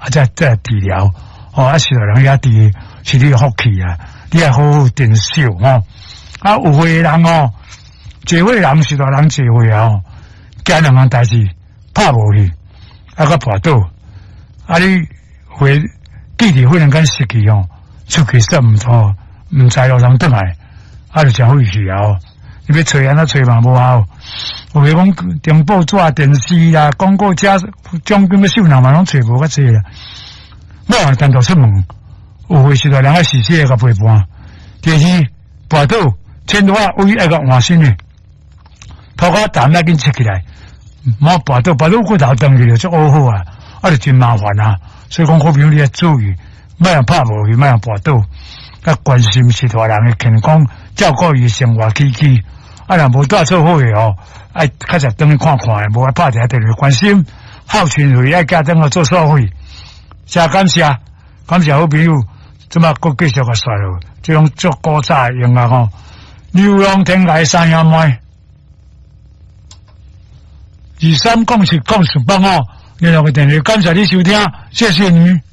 再治疗，是个人也治是你的福气啊，你要好好珍惜有会人聚会人是大人聚会惊两样代志拍无去，个跋倒，你会弟弟忽然间失去出去说唔错，唔知路上转来，就真晦气你要找安怎找嘛无效。有诶讲电报纸、电视啦、广告车、将军要收人嘛，拢找无较济啦。我单独出门，有会是大人死死个陪伴。第二，跋倒千多位个换新诶，头壳胆要紧切起来，莫跋倒骨头断去就好好就真麻烦啊。所以讲好朋友你要注意，莫样拍无去，莫样跋倒，关心是大人诶健康，照顾伊生活起居。若无带做好诶较实等去看看诶，无拍一下电话关心，好亲会爱家等做社会，谢感谢好朋友，即马佫继续个衰落，即种足古早用流浪天涯三兄妹，23讲是讲18原来个电话，感谢你收听，谢谢你。